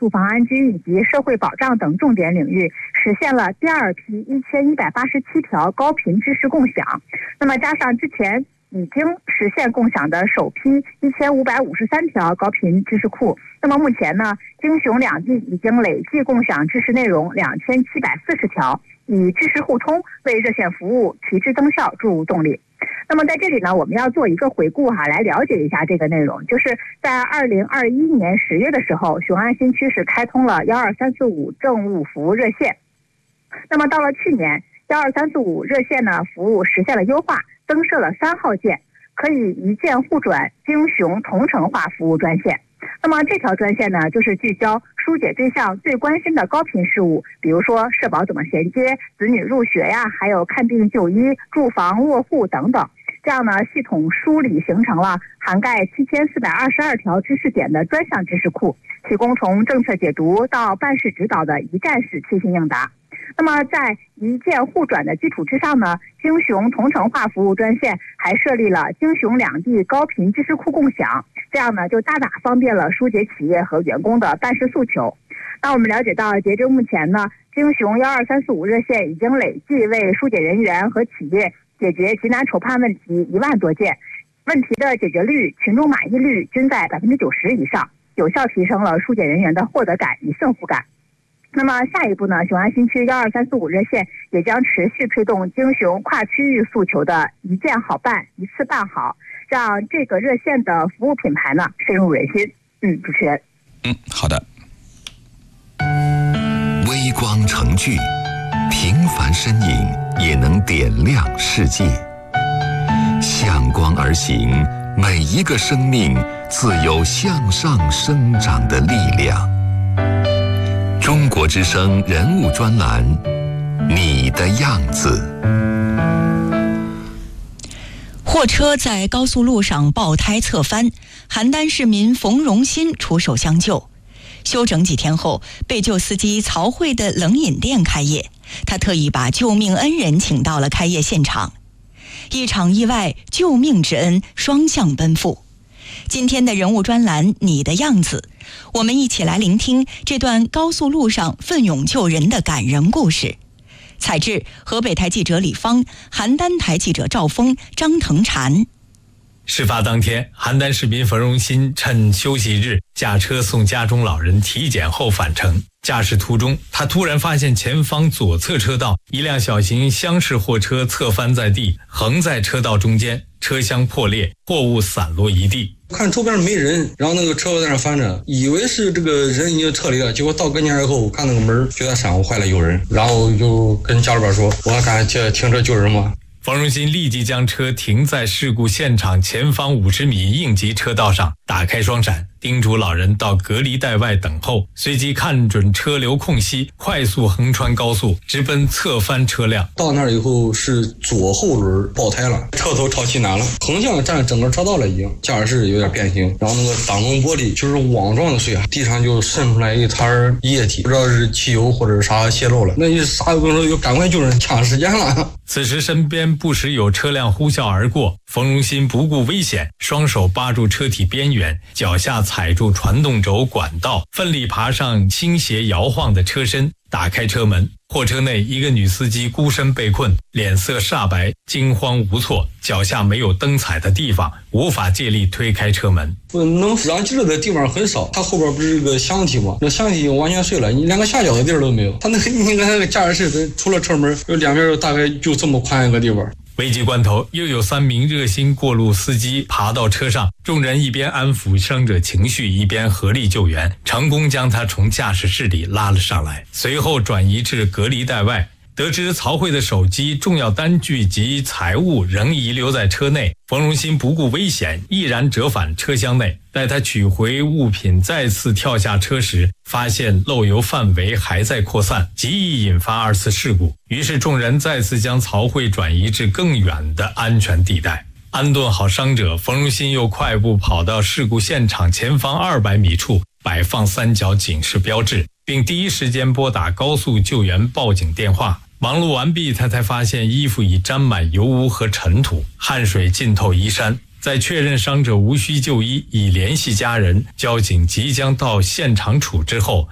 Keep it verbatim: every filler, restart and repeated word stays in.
住房安居以及社会保障等重点领域，实现了第二批一千一百八十七条高频知识共享。那么加上之前已经实现共享的首批一千五百五十三条高频知识库，那么目前呢，京雄两地已经累计共享知识内容两千七百四十条，以知识互通为热线服务提质增效注入动力。那么在这里呢，我们要做一个回顾哈，来了解一下这个内容。就是在二零二一年十月的时候，雄安新区是开通了幺二三四五政务服务热线。那么到了去年，幺二三四五热线呢服务实现了优化，增设了三号键，可以一键互转京雄同城化服务专线。那么这条专线呢，就是聚焦疏解对象最关心的高频事务，比如说社保怎么衔接、子女入学呀，还有看病就医、住房卧户等等。这样呢，系统梳理形成了涵盖七千四百二十二条知识点的专项知识库，提供从政策解读到办事指导的一站式贴心应答。那么在一键互转的基础之上呢，京雄同城化服务专线还设立了京雄两地高频知识库共享，这样呢就大大方便了疏解企业和员工的办事诉求。那我们了解到，截至目前呢，京雄幺二三四五热线已经累计为疏解人员和企业解决急难愁盼问题一万多件，问题的解决率、群众满意率均在百分之九十以上，有效提升了疏解人员的获得感与幸福感。那么下一步呢，雄安新区幺二三四五热线也将持续推动京雄跨区域诉求的一键好办、一次办好，让这个热线的服务品牌呢深入人心。嗯，主持人。 嗯，好的。微光成炬，平凡身影也能点亮世界。向光而行，每一个生命自有向上生长的力量。中国之声人物专栏，你的样子。 货车在高速路上爆胎侧翻，邯郸市民冯荣新出手相救。休整几天后，被救司机曹慧的冷饮店开业，他特意把救命恩人请到了开业现场。一场意外，救命之恩双向奔赴。今天的人物专栏，你的样子，我们一起来聆听这段高速路上奋勇救人的感人故事。采制河北台记者李芳，邯郸台记者赵峰、张腾婵。 事发当天，邯郸市民冯荣新趁休息日驾车送家中老人体检后返程。驾驶途中，他突然发现前方左侧车道一辆小型厢式货车侧翻在地，横在车道中间，车厢破裂，货物散落一地。 看周边没人，然后那个车在那翻着，以为是这个人已经撤离了，结果到跟前以后，看那个门就在闪，坏了有人，然后就跟家里边说，我敢去停车救人吗？ 冯荣新立即将车停在事故现场前方五十米应急车道上，打开双闪，叮嘱老人到隔离带外等候，随即看准车流空隙，快速横穿高速，直奔侧翻车辆。 到那儿以后是左后轮爆胎了，车头朝西南了，横向占整个车道了已经，驾驶室有点变形，然后那个挡风玻璃就是网状的碎，地上就渗出来一滩液体，不知道是汽油或者是啥泄漏了，那一啥有跟说就赶快救人，抢时间了。 此时身边不时有车辆呼啸而过，冯荣新不顾危险，双手扒住车体边缘，脚下踩住传动轴管道，奋力爬上倾斜摇晃的车身，打开车门。货车内一个女司机孤身被困，脸色煞白，惊慌无措，脚下没有蹬踩的地方，无法借力推开车门。 能让劲儿的地方很少，它后边不是个箱体吗？那箱体完全碎了，你连个下脚的地儿都没有。它那个你看那个驾驶室除了车门，有两边大概就这么宽一个地方。 危急关头，又有三名热心过路司机爬到车上，众人一边安抚伤者情绪，一边合力救援，成功将他从驾驶室里拉了上来，随后转移至隔离带外。得知曹慧的手机、重要单据及财物仍遗留在车内，冯荣新不顾危险，毅然折返车厢内。待他取回物品，再次跳下车时，发现漏油范围还在扩散，极易引发二次事故。于是众人再次将曹慧转移至更远的安全地带。安顿好伤者，冯荣新又快步跑到事故现场前方二百米处，摆放三角警示标志，并第一时间拨打高速救援报警电话。忙碌完毕，他才发现衣服已沾满油污和尘土，汗水浸透衣衫。在确认伤者无需就医，已联系家人，交警即将到现场处置后，